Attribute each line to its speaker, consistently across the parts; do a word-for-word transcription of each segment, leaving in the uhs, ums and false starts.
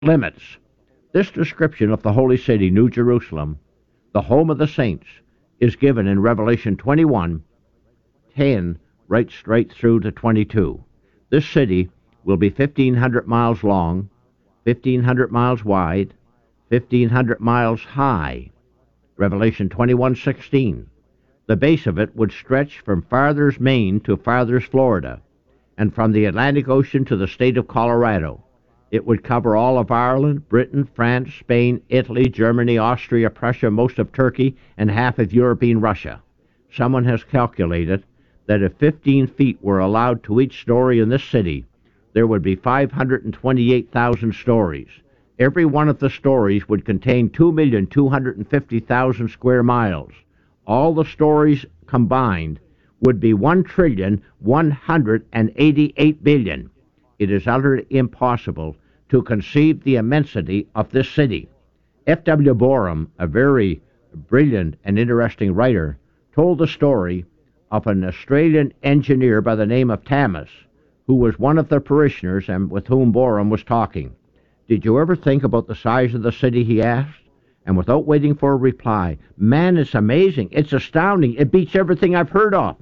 Speaker 1: limits. This description of the holy city, New Jerusalem, the home of the saints, is given in Revelation twenty-one, ten, right straight through to twenty-two. This city will be fifteen hundred miles long, fifteen hundred miles wide, fifteen hundred miles high. Revelation twenty-one sixteen. The base of it would stretch from Farthers, Maine to Farthers, Florida, and from the Atlantic Ocean to the state of Colorado. It would cover all of Ireland, Britain, France, Spain, Italy, Germany, Austria, Prussia, most of Turkey, and half of European Russia. Someone has calculated that if fifteen feet were allowed to each story in this city, there would be five hundred twenty-eight thousand stories. Every one of the stories would contain two million two hundred fifty thousand square miles. All the stories combined would be one trillion one hundred eighty-eight billion. It is utterly impossible to conceive the immensity of this city. F W Boreham, a very brilliant and interesting writer, told the story of an Australian engineer by the name of Thomas, who was one of the parishioners and with whom Boreham was talking. "Did you ever think about the size of the city?" he asked. And without waiting for a reply, "Man, it's amazing. It's astounding. It beats everything I've heard of."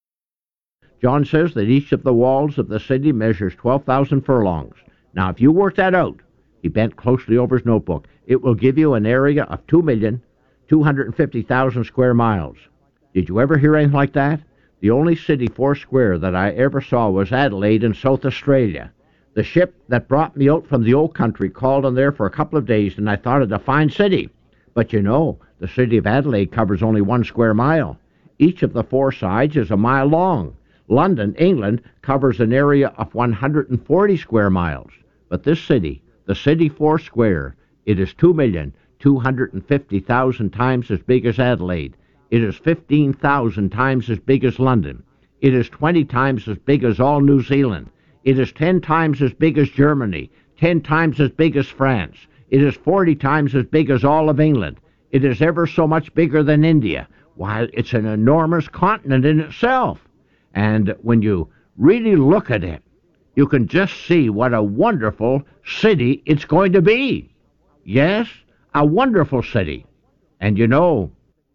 Speaker 1: John says that each of the walls of the city measures twelve thousand furlongs. Now, if you work that out, he bent closely over his notebook, it will give you an area of two million two hundred fifty thousand square miles. Did you ever hear anything like that? The only city four square that I ever saw was Adelaide in South Australia. The ship that brought me out from the old country called on there for a couple of days, and I thought it a fine city. But you know, the city of Adelaide covers only one square mile. Each of the four sides is a mile long. London, England, covers an area of one hundred forty square miles. But this city, the city four square, it is two million two hundred fifty thousand times as big as Adelaide. It is fifteen thousand times as big as London. It is twenty times as big as all New Zealand. It is ten times as big as Germany, ten times as big as France. It is forty times as big as all of England. It is ever so much bigger than India. Why, it's an enormous continent in itself. And when you really look at it, you can just see what a wonderful city it's going to be. Yes, a wonderful city. And you know,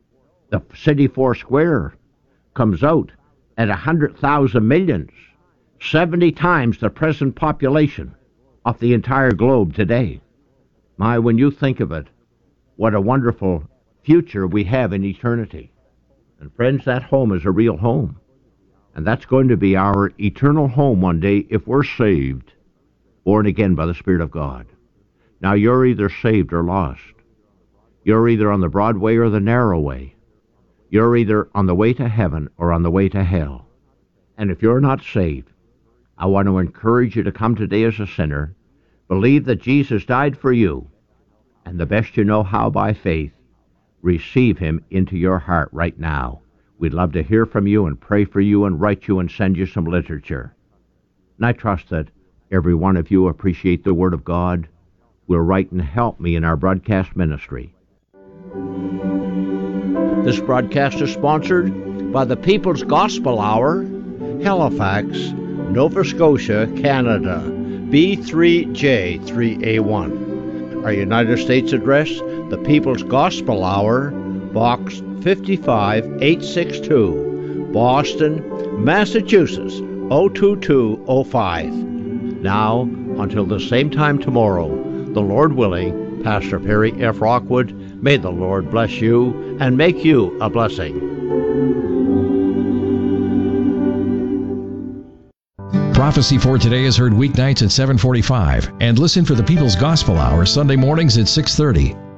Speaker 1: the city four square comes out at one hundred thousand millions, seventy times the present population of the entire globe today. My, when you think of it, what a wonderful future we have in eternity. And friends, that home is a real home. And that's going to be our eternal home one day if we're saved, born again by the Spirit of God. Now, you're either saved or lost. You're either on the broad way or the narrow way. You're either on the way to heaven or on the way to hell. And if you're not saved, I want to encourage you to come today as a sinner, believe that Jesus died for you, and the best you know how, by faith, receive him into your heart right now. We'd love to hear from you and pray for you and write you and send you some literature. And I trust that every one of you appreciate the Word of God, will write and help me in our broadcast ministry. This broadcast is sponsored by the People's Gospel Hour, Halifax, Nova Scotia, Canada, B three J three A one. Our United States address, the People's Gospel Hour, Box fifty-five eight sixty-two, Boston, Massachusetts, oh two two oh five. Now, until the same time tomorrow, the Lord willing, Pastor Perry F. Rockwood, may the Lord bless you and make you a blessing.
Speaker 2: Prophecy for Today is heard weeknights at seven forty-five and listen for the People's Gospel Hour Sunday mornings at six thirty.